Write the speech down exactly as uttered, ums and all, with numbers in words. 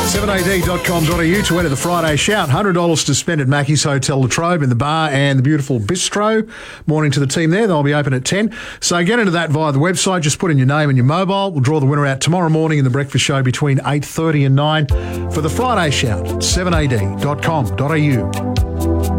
seven a d dot com dot a u to enter the Friday Shout. one hundred dollars to spend at Mackey's Hotel Latrobe in the bar and the beautiful bistro. Morning to the team there. They'll be open at ten. So get into that via the website. Just put in your name and your mobile. We'll draw the winner out tomorrow morning in the breakfast show between eight thirty and nine for the Friday Shout. seven a d dot com dot a u.